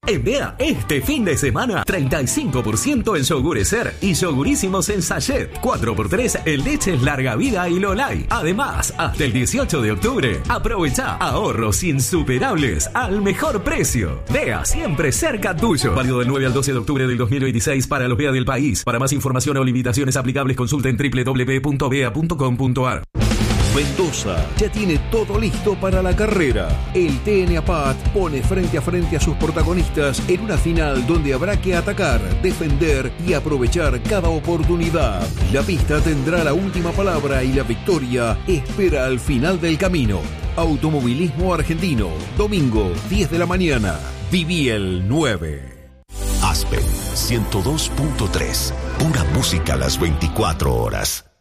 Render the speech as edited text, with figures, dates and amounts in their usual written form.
En Bea, este fin de semana, 35% en yogures Ser y yogurísimos en sachet. 4x3 en leches Larga Vida y Lolay. Además, hasta el 18 de octubre, aprovecha ahorros insuperables al mejor precio. Bea, siempre cerca tuyo. Válido del 9 al 12 de octubre del 2026 para los Bea del país. Para más información o limitaciones aplicables, consulten www.bea.com.ar. Mendoza ya tiene todo listo para la carrera. El TN APAT pone frente a frente a sus protagonistas en una final donde habrá que atacar, defender y aprovechar cada oportunidad. La pista tendrá la última palabra y la victoria espera al final del camino. Automovilismo Argentino, domingo 10 de la mañana. Viví el 9. Aspen 102.3. Pura música a las 24 horas.